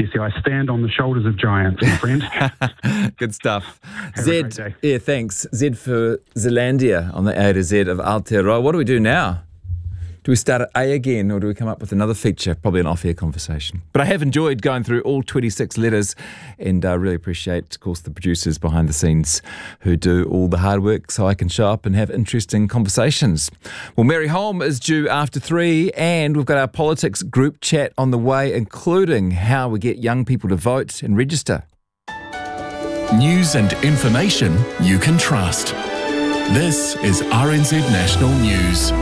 You see, I stand on the shoulders of giants, my friend. Good stuff. Have a Zed, great day. yeah, thanks. Zed for Zealandia on the A to Z of Aotearoa. What do we do now? Do we start at A again, or do we come up with another feature? Probably an off-air conversation. But I have enjoyed going through all 26 letters, and I really appreciate, of course, the producers behind the scenes who do all the hard work so I can show up and have interesting conversations. Well, Mary Holm is due after 3, and we've got our politics group chat on the way, including how we get young people to vote and register. News and information you can trust. This is RNZ National News.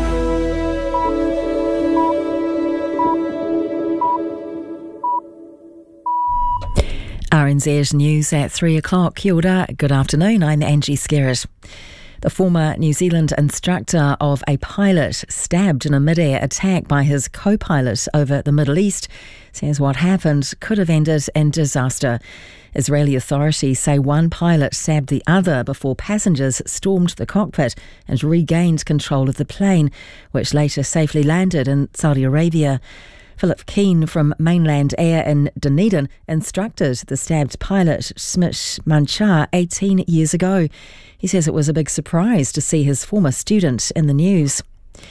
RNZ News at 3 o'clock. Kia ora, good afternoon, I'm Angie Skerritt. The former New Zealand instructor of a pilot stabbed in a mid-air attack by his co-pilot over the Middle East says what happened could have ended in disaster. Israeli authorities say one pilot stabbed the other before passengers stormed the cockpit and regained control of the plane, which later safely landed in Saudi Arabia. Philip Keane from Mainland Air in Dunedin instructed the stabbed pilot Smit Manchar 18 years ago. He says it was a big surprise to see his former student in the news.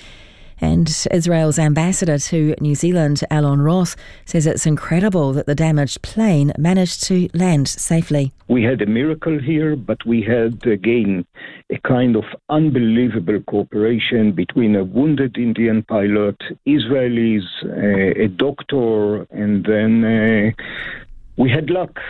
And Israel's ambassador to New Zealand, Alon Ross, says it's incredible that the damaged plane managed to land safely. We had a miracle here, but we had, again, a kind of unbelievable cooperation between a wounded Indian pilot, Israelis, a doctor, and then we had luck.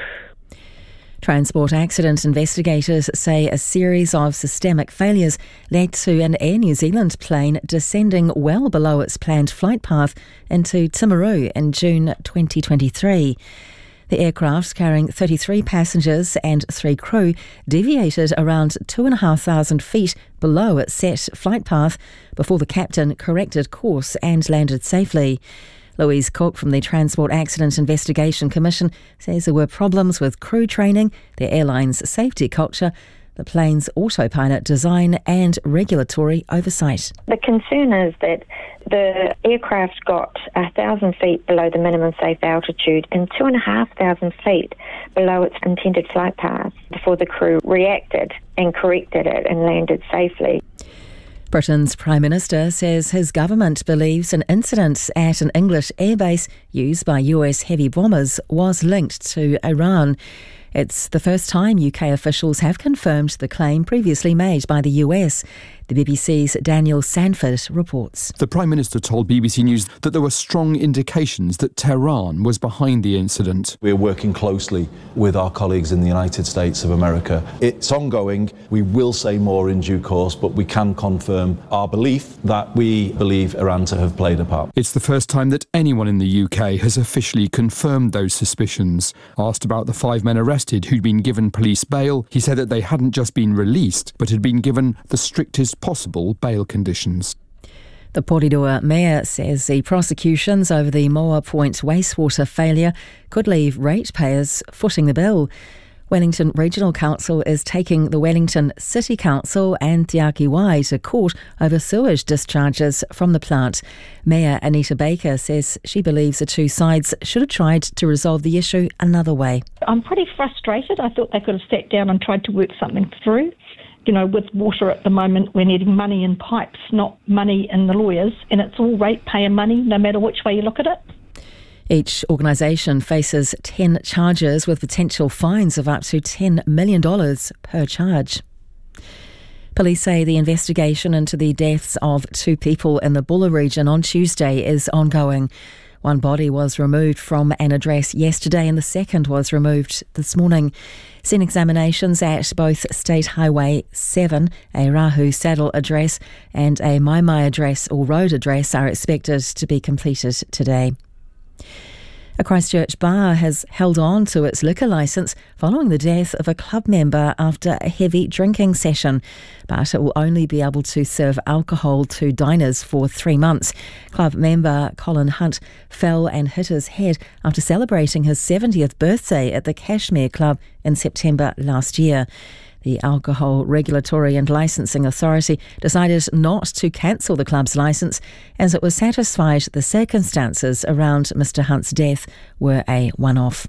Transport accident investigators say a series of systemic failures led to an Air New Zealand plane descending well below its planned flight path into Timaru in June 2023. The aircraft, carrying 33 passengers and 3 crew, deviated around 2,500 feet below its set flight path before the captain corrected course and landed safely. Louise Cook from the Transport Accident Investigation Commission says there were problems with crew training, the airline's safety culture, the plane's autopilot design and regulatory oversight. The concern is that the aircraft got 1,000 feet below the minimum safe altitude and 2,500 feet below its intended flight path before the crew reacted and corrected it and landed safely. Britain's Prime Minister says his government believes an incident at an English airbase used by US heavy bombers was linked to Iran. It's the first time UK officials have confirmed the claim previously made by the US. The BBC's Daniel Sanford reports. The Prime Minister told BBC News that there were strong indications that Tehran was behind the incident. We're working closely with our colleagues in the United States of America. It's ongoing. We will say more in due course, but we can confirm our belief that we believe Iran to have played a part. It's the first time that anyone in the UK has officially confirmed those suspicions. Asked about the 5 men arrested who'd been given police bail, he said that they hadn't just been released, but had been given the strictest possible bail conditions. The Porirua Mayor says the prosecutions over the Moa Point wastewater failure could leave ratepayers footing the bill. Wellington Regional Council is taking the Wellington City Council and Te Aki Wai to court over sewage discharges from the plant. Mayor Anita Baker says she believes the two sides should have tried to resolve the issue another way. I'm pretty frustrated. I thought they could have sat down and tried to work something through. You know, with water at the moment, we're needing money in pipes, not money in the lawyers, and it's all ratepayer money, no matter which way you look at it. Each organisation faces 10 charges with potential fines of up to $10 million per charge. Police say the investigation into the deaths of 2 people in the Bulla region on Tuesday is ongoing. One body was removed from an address yesterday and the second was removed this morning. Scene examinations at both State Highway 7, a Rahu Saddle address, and a Maimai address or road address are expected to be completed today. A Christchurch bar has held on to its liquor licence following the death of a club member after a heavy drinking session, but it will only be able to serve alcohol to diners for 3 months. Club member Colin Hunt fell and hit his head after celebrating his 70th birthday at the Cashmere Club in September last year. The Alcohol Regulatory and Licensing Authority decided not to cancel the club's licence as it was satisfied the circumstances around Mr Hunt's death were a one-off.